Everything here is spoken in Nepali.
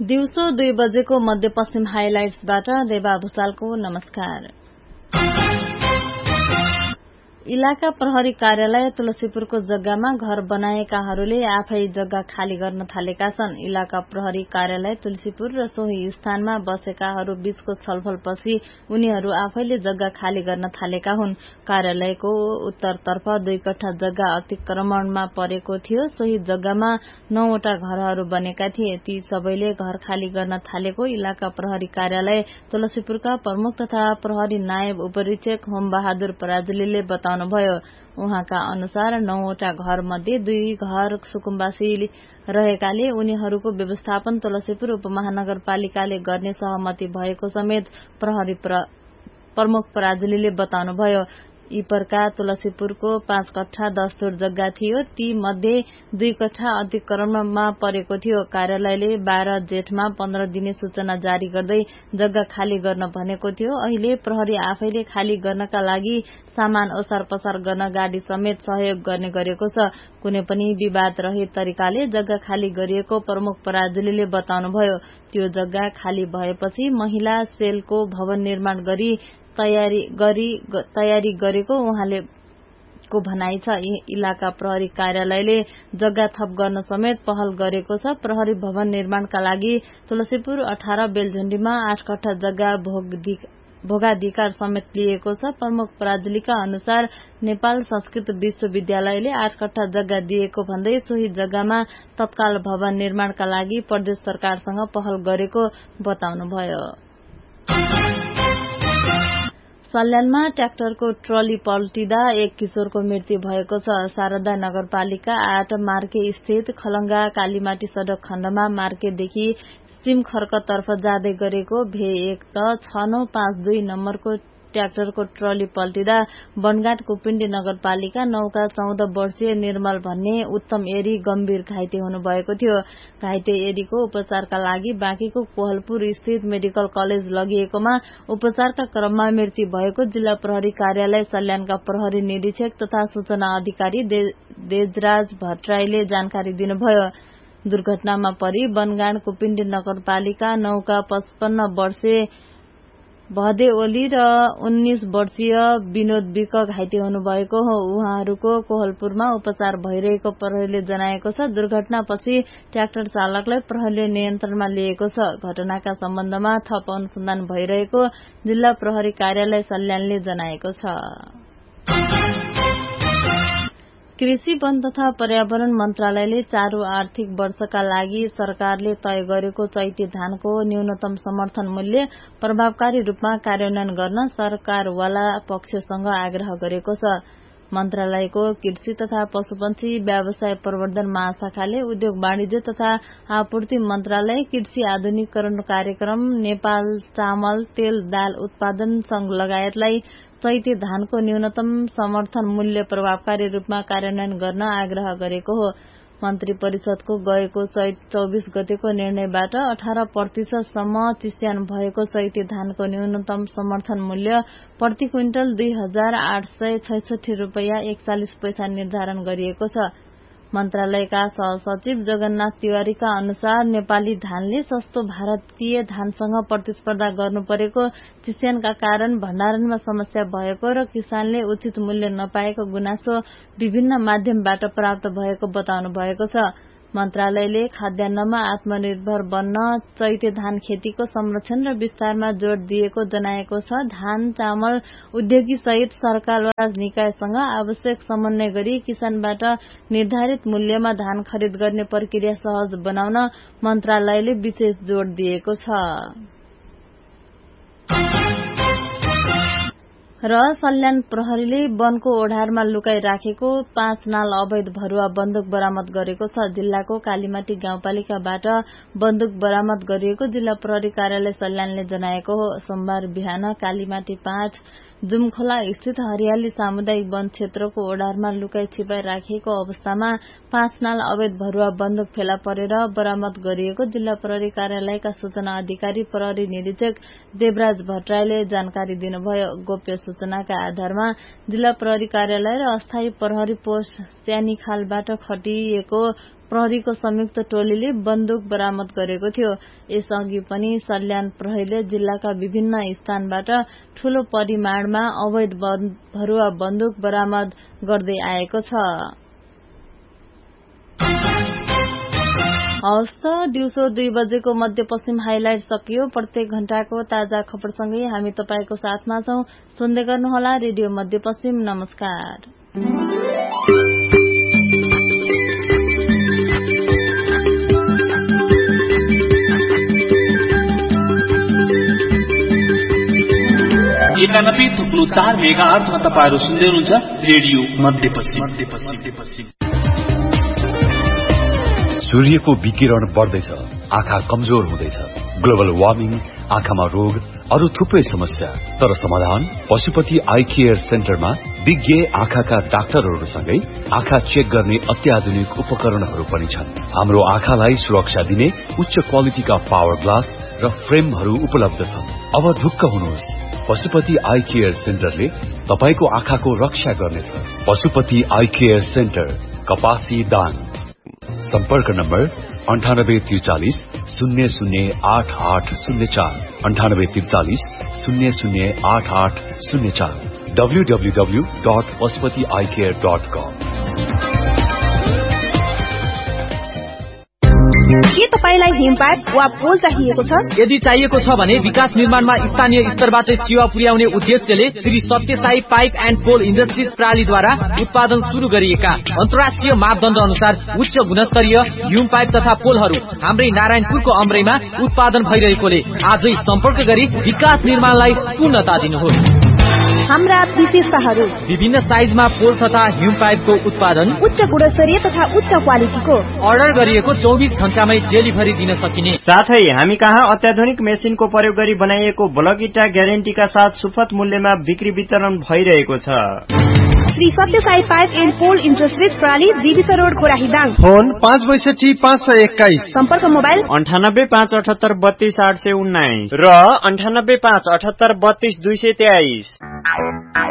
दिउँसो 2 बजेको मध्यपश्चिम हाइलाइट्सबाट देवा भुसालको नमस्कार। इलाका प्रहरी कार्यालय तुलसीपुरको जग्गामा घर बनाएकाहरूले आफै जग्गा खाली गर्न थालेका छन्। इलाका प्रहरी कार्यालय तुलसीपुर र सोही स्थानमा बसेकाहरू बीचको छलफलपछि उनीहरू आफैले जग्गा खाली गर्न थालेका हुन्। कार्यालयको उत्तरतर्फ 2 कट्ठा जग्गा अतिक्रमणमा परेको थियो। सोही जग्गामा 9 वटा घरहरू बनेका थिए। ती सबैले घर खाली गर्न थालेको इलाका प्रहरी कार्यालय तुलसीपुरका प्रमुख तथा प्रहरी नायब उपरीक्षक होम बहादुर पराजुलीले बताउनुभयो। उहाँका अनुसार 9 वटा घर मध्ये 2 घर सुकुम्बासी रहेकाले उनीहरूको व्यवस्थापन तुलसीपुर उपमहानगरपालिकाले गर्ने सहमति भएको समेत प्रहरी प्रमुख पराजुलीले बताउनुभयो। यी प्रकार तुलसीपुरको 5 कट्ठा 10 तोड जग्गा थियो। ती मध्ये 2 कट्ठा अतिक्रमणमा परेको थियो। कार्यालयले 12 जेठमा 15 दिने सूचना जारी गर्दै जग्गा खाली गर्न भनेको थियो। अहिले प्रहरी आफैले खाली गर्नका लागि सामान ओसार पसार गर्न गाडी समेत सहयोग गर्ने गरेको छ। कुनै पनि विवाद रहित तरिकाले जग्गा खाली गरिएको प्रमुख पराजुलीले बताउनुभयो। त्यो जग्गा खाली भएपछि महिला सेलको भवन निर्माण गरी तयारी गरेको उहाँले को भनाइ छ। इलाका प्रहरी कार्यालयले जग्गा थप गर्न समेत पहल गरेको छ। प्रहरी भवन निर्माणका लागि तुलसीपुर 18 बेलझण्डीमा 8 कट्ठा जग्गा भोगाधिकार समेत लिएको छ। प्रमुख पराजुलीका अनुसार नेपाल संस्कृत विश्वविद्यालयले 8 कट्ठा जग्गा दिएको भन्दै सोही जग्गामा तत्काल भवन निर्माणका लागि प्रदेश सरकारसँग पहल गरेको बताउनुभयो। सल्यानमा ट्र्याक्टरको ट्रली पल्टिँदा 1 किशोरको मृत्यु भएको छ। शारदा नगरपालिका 8 मार्के स्थित खलंगा कालीमाटी सड़क खण्डमा मार्केदेखि सिमखर्कतर्फ जाँदै गरेको भे1 6952 नम्बरको ट्र्याक्टरको ट्रली पल्टिँदा बनगाट कुपिण्डी नगरपालिका 9 का 14 वर्षीय निर्मल भन्ने उत्तम एरी गम्भीर घाइते हुनुभएको थियो। घाइते एरीको उपचारका लागि बाँकीको कोहलपुर स्थित मेडिकल कलेज लगिएकोमा उपचारका क्रममा मृत्यु भएको जिल्ला प्रहरी कार्यालय सल्यानका प्रहरी निरीक्षक तथा सूचना अधिकारी देजराज भट्टराईले जानकारी दिनुभयो। दुर्घटनामा परि बनगाट कुपिण्डी नगरपालिका 9 का 55 वर्षीय भदे ओली र 19 वर्षीय विनोद विक घाइते हुनुभएको हो। उहाँहरूको कोहलपुरमा उपचार भइरहेको प्रहरीले जनाएको छ। दुर्घटनापछि ट्र्याक्टर चालकलाई प्रहरीले नियन्त्रणमा लिएको छ। घटनाका सम्बन्धमा थप अनुसन्धान भइरहेको जिल्ला प्रहरी कार्यालय सल्यानले जनाएको छ। कृषि वन तथा पर्यावरण मन्त्रालयले चालू आर्थिक वर्षका लागि सरकारले तय गरेको चैते धानको न्यूनतम समर्थन मूल्य प्रभावकारी रूपमा कार्यान्वयन गर्न सरकारवाला पक्षसँग आग्रह गरेको छ। मन्त्रालयको कृषि तथा पशुपन्छी व्यवसाय प्रवर्धन महाशाखाले उद्योग वाणिज्य तथा आपूर्ति मन्त्रालय, कृषि आधुनिकीकरण कार्यक्रम, नेपाल चामल तेल दाल उत्पादन संघ लगायतलाई चैते धानको न्यूनतम समर्थन मूल्य प्रभावकारी रूपमा कार्यान्वयन गर्न आग्रह गरेको हो। मन्त्री परिषदको गएको चैत 24 गतेको निर्णयबाट 18% सम्म चिस्यान भएको चैते धानको न्यूनतम समर्थन मूल्य प्रति क्विन्टल 2866 रुपैयाँ 41 पैसा निर्धारण गरिएको छ। मन्त्रालयका सहसचिव जगन्नाथ तिवारीका अनुसार नेपाली धानले सस्तो भारतीय धानसँग प्रतिस्पर्धा गर्नु परेको, चिस्यानका कारण भण्डारणमा समस्या भएको र किसानले उचित मूल्य नपाएको गुनासो विभिन्न माध्यमबाट प्राप्त भएको बताउनु भएको छ। मन्त्रालयले खाद्यान्नमा आत्मनिर्भर बन्न चैते धान खेतीको संरक्षण र विस्तारमा जोड़ दिएको जनाएको छ। धान चामल उद्योगी सहित सरकारवाला निकायसँग आवश्यक समन्वय गरी किसानबाट निर्धारित मूल्यमा धान खरिद गर्ने प्रक्रिया सहज बनाउन मन्त्रालयले विशेष जोड़ दिएको छ। र सल्यान प्रहरीले वनको ओढारमा लुकाई राखेको 5 नाल अवैध भरुवा बन्दुक बरामद गरेको छ। जिल्लाको कालीमाटी गाउँपालिकाबाट बन्दुक बरामद गरिएको जिल्ला प्रहरी कार्यालय सल्यानले जनाएको हो। सोमबार बिहान कालीमाटी 5 जुमखोला स्थित हरियाली सामुदायिक वन क्षेत्रको ओढारमा लुकाई छिपाई राखिएको अवस्थामा 5 नाल अवैध भरुवा बन्दुक फेला परेर बरामद गरिएको जिल्ला प्रहरी कार्यालयका सूचना अधिकारी प्रहरी निरीक्षक देवराज भट्टराईले जानकारी दिनुभयो। गोप्य सूचनाका आधारमा जिल्ला प्रहरी कार्यालय र अस्थायी प्रहरी पोस्ट च्यानीखालबाट खटिएको प्रहरीको संयुक्त टोलीले बन्दुक बरामद गरेको थियो। यसअघि पनि सल्यान प्रहरीले जिल्लाका विभिन्न स्थानबाट ठूलो परिमाणमा अवैध भरुवा बन्दुक बरामद गर्दै आएको छ। हवस् त, दिउँसो 2 बजेको मध्यपश्चिम हाइलाइट सकियो। प्रत्येक घण्टाको ताजा खबरसँगै हामी तपाईको साथमा छौं। सुन्दै गर्नुहोला रेडियो मध्यपश्चिम। नमस्कार। एकानब्बे थुप्रो 4 मेगाहर्जमा तपाईहरु सुन्दै हुनुहुन्छ रेडियो मध्यपश्चिम। सूर्यको विकिरण बढ्दैछ, आँखा कमजोर हुँदैछ, ग्लोबल वार्मिङ, आँखामा रोग, अरू थुप्रै समस्या। तर समाधान पशुपति आई केयर सेन्टरमा विज्ञ आँखाका डाक्टरहरूसँगै आँखा चेक गर्ने अत्याधुनिक उपकरणहरू पनि छन्। हाम्रो आँखालाई सुरक्षा दिने उच्च क्वालिटीका पावर ग्लास र फ्रेमहरू उपलब्ध छन्। अब ढुक्क हुनुहोस्, पशुपति आई केयर सेन्टरले तपाईको आँखाको रक्षा गर्नेछ। पशुपति आई केयर सेन्टर, कपासी दाङ। सम्पर्क नम्बर 9843 008804 9843 008804 www.pashupatieyecare.com। के तपाईलाई हिमपाइप वा पोल चाहिएको छ? यदि चाहिएको छ भने विकास निर्माणमा स्थानीय स्तरबाट सेवा पुर्याउने उद्देश्यले Shri Sathya Sai pipe and pole industries प्रालीद्वारा उत्पादन शुरू गरिएका अन्तर्राष्ट्रिय मापदण्ड अनुसार उच्च गुणस्तरीय ह्युम पाइप तथा पोलहरू हाम्रै नारायणपुरको अमरैमा उत्पादन भइरहेकोले आजै सम्पर्क गरी विकास निर्माणलाई पूर्णता दिनुहोस्। हाम्रा विशेषताहरू: विभिन्न साइजमा पोल तथा ह्युम पाइपको उत्पादन, उच्च गुणस्तरीय तथा उच्च क्वालिटीको, अर्डर गरिएको 24 घण्टामै डेलिभरी दिन सकिने। साथै हामी कहाँ अत्याधुनिक मेसिनको प्रयोग गरी बनाइएको ब्लक इटा ग्यारेन्टीका साथ सुपथ मूल्यमा बिक्री वितरण भइरहेको छ। Shri Sathya Sai pipe and pole industries प्राली, जीवित रोड, खोराहीदाङ। फोन 562 सम्पर्क मोबाइल 9857832819 र 9857832223।